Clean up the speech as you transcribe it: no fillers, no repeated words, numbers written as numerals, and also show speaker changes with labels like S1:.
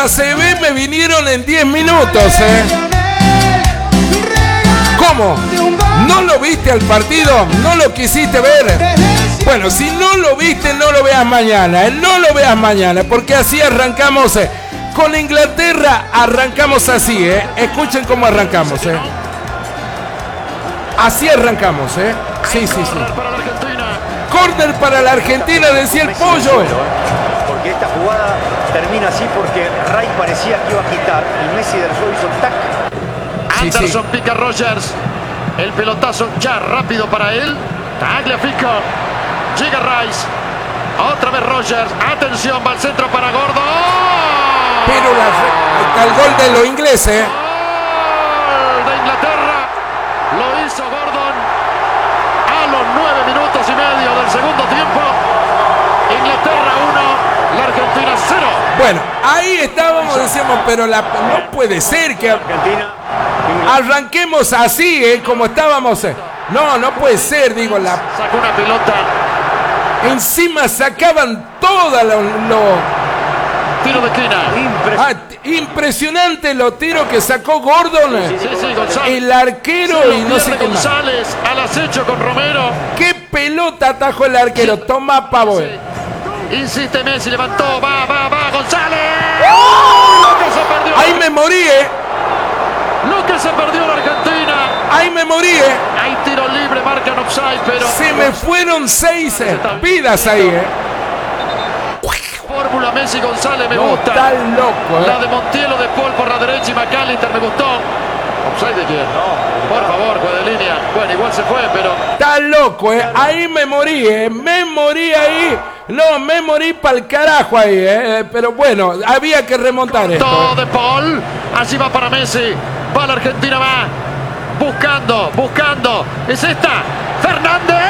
S1: ACB me vinieron en 10 minutos, ¿Cómo? ¿No lo viste al partido? ¿No lo quisiste ver? Bueno, si no lo viste, no lo veas mañana, no lo veas mañana, porque así arrancamos. Con Inglaterra arrancamos así, Escuchen cómo arrancamos, Así arrancamos, Sí. Córner para la Argentina, decía el pollo.
S2: Porque esta jugada termina así porque Ray parecía que iba a quitar y Messi del juego hizo tac.
S3: Anderson pica Rogers. El pelotazo ya rápido para él. Tagliafico. Llega Rice. Otra vez Rogers. Atención, va al centro para Gordon.
S1: Pero está el gol de los ingleses.
S3: Gol de Inglaterra. Lo hizo Gordon a los 9 minutos y medio del segundo tiempo. Inglaterra 1, la Argentina 0.
S1: Bueno, ahí estábamos, decíamos, pero no puede ser que arranquemos así, como estábamos. No puede ser, digo,
S3: Sacó una pelota.
S1: Encima sacaban todas los
S3: tiro de esquina.
S1: Impresionante los tiros que sacó Gordon.
S3: Sí, González.
S1: El arquero y no sé qué más.
S3: González al acecho con Romero.
S1: ¿Qué pelota atajó el arquero? Toma, pavo.
S3: Insiste Messi, levantó, va, González.
S1: ¡Oh!
S3: Lo que se perdió.
S1: Ahí me morí,
S3: Lo que se perdió la Argentina.
S1: Ahí me morí,
S3: Hay tiro libre, marcan offside, pero
S1: se me fueron 6 vidas ahí,
S3: Fórmula Messi González me
S1: No,
S3: gusta.
S1: está loco,
S3: La de Montiel de Paul por la derecha y McAllister me gustó. ¿Offside de quién? No, por favor, juez de línea. Bueno, igual se fue, pero
S1: Está loco, Ahí me morí, Me morí ahí. No, me morí para el carajo ahí, Pero bueno, había que remontar esto.
S3: todo de Paul. Allí va para Messi. Va la Argentina, va. Buscando. Es esta. Fernández.